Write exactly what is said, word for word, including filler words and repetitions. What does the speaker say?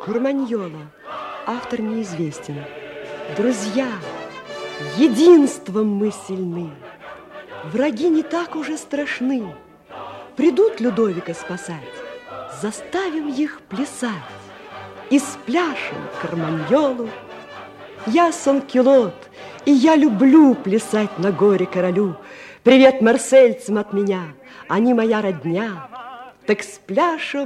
Карманьола. Автор неизвестен. Друзья, единством мы сильны. Враги не так уже страшны. Придут Людовика спасать, заставим их плясать. И спляшем Карманьолу. Я Санкюлот, и я люблю плясать на горе королю. Привет марсельцам от меня, они моя родня. Так спляшем